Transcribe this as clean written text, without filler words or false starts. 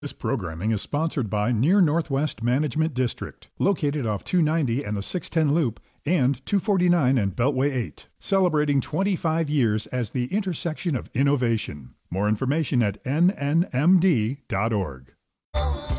This programming is sponsored by Near Northwest Management District, located off 290 and the 610 Loop and 249 and Beltway 8, celebrating 25 years as the intersection of innovation. More information at nnmd.org.